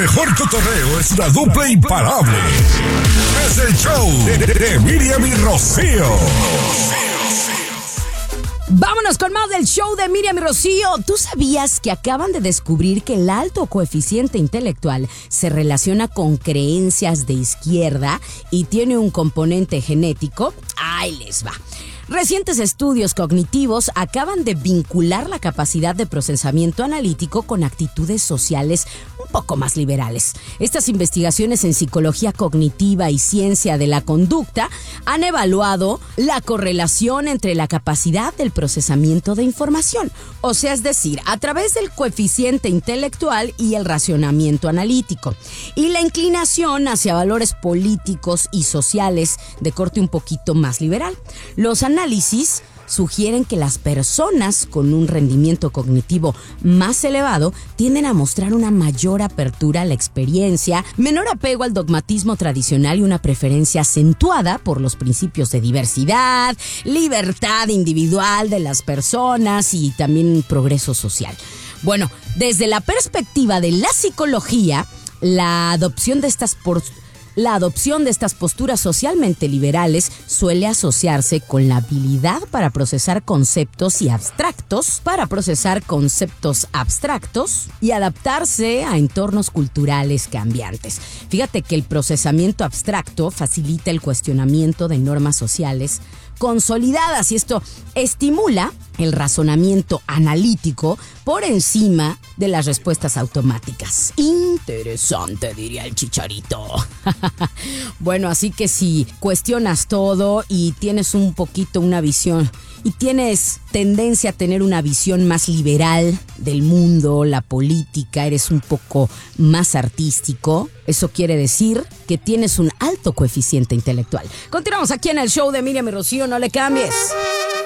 mejor cotorreo es la dupla imparable. Es el show de Miriam y Rocío. Vámonos con más del show de Miriam y Rocío. ¿Tú sabías que acaban de descubrir que el alto coeficiente intelectual se relaciona con creencias de izquierda y tiene un componente genético? Ahí les va. Recientes estudios cognitivos acaban de vincular la capacidad de procesamiento analítico con actitudes sociales un poco más liberales. Estas investigaciones en psicología cognitiva y ciencia de la conducta han evaluado la correlación entre la capacidad del procesamiento de información, o sea, es decir, a través del coeficiente intelectual y el racionamiento analítico, y la inclinación hacia valores políticos y sociales de corte un poquito más liberal. Los análisis sugieren que las personas con un rendimiento cognitivo más elevado tienden a mostrar una mayor apertura a la experiencia, menor apego al dogmatismo tradicional y una preferencia acentuada por los principios de diversidad, libertad individual de las personas y también progreso social. Bueno, desde la perspectiva de la psicología, la adopción de estas posturas socialmente liberales suele asociarse con la habilidad para procesar conceptos abstractos y adaptarse a entornos culturales cambiantes. Fíjate que el procesamiento abstracto facilita el cuestionamiento de normas sociales consolidadas y esto estimula el razonamiento analítico por encima de las respuestas automáticas. Interesante, diría el Chicharito. Bueno, así que si cuestionas todo y tienes un poquito una visión y tienes tendencia a tener una visión más liberal del mundo, la política, eres un poco más artístico, eso quiere decir que tienes un alto coeficiente intelectual. Continuamos aquí en el show de Miriam y Rocío, no le cambies.